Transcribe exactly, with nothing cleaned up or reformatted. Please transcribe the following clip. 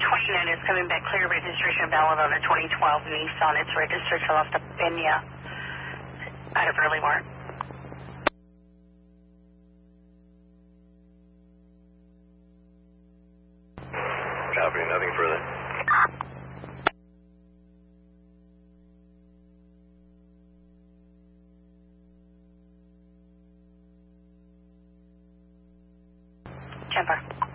twenty-nine is coming back clear registration valid on a twenty twelve Nissan. It's registered to Los Peña out of Earlymore. Copy, nothing further. Jumper.